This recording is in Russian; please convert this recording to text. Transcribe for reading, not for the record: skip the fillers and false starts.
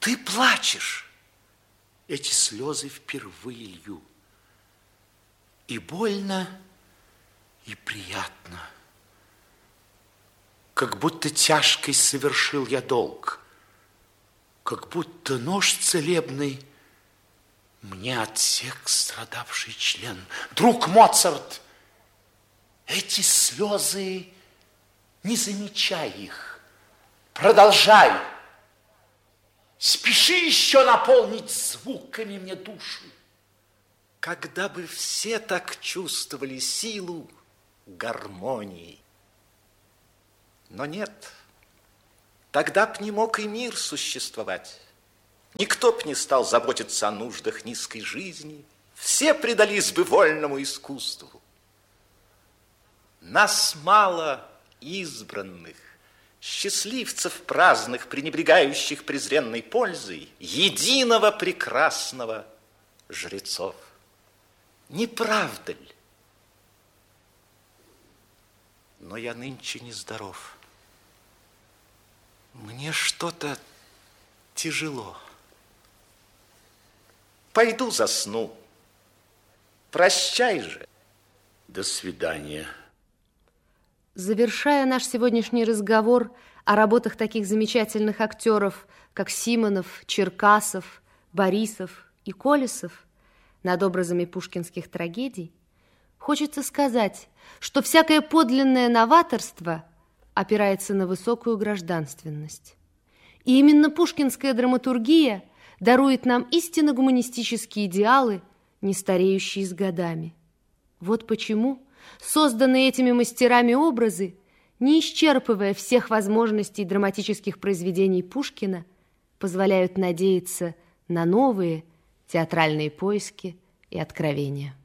Ты плачешь. Эти слезы впервые лью. И больно, и приятно. Как будто тяжкий совершил я долг. Как будто нож целебный мне отсек страдавший член. Друг Моцарт, эти слезы, не замечай их. Продолжай. Спеши еще наполнить звуками мне душу. Когда бы все так чувствовали силу гармонии. Но нет, тогда б не мог и мир существовать. Никто б не стал заботиться о нуждах низкой жизни. Все предались бы вольному искусству. Нас мало избранных, счастливцев праздных, пренебрегающих презренной пользой, единого прекрасного жрецов. Не правда ли? Но я нынче нездоров. Мне что-то тяжело. Пойду засну. Прощай же. До свидания. Завершая наш сегодняшний разговор о работах таких замечательных актеров, как Симонов, Черкасов, Борисов и Колесов над образами пушкинских трагедий, хочется сказать, что всякое подлинное новаторство опирается на высокую гражданственность. И именно пушкинская драматургия дарует нам истинно гуманистические идеалы, не стареющие с годами. Вот почему созданные этими мастерами образы, не исчерпывая всех возможностей драматических произведений Пушкина, позволяют надеяться на новые театральные поиски и откровения.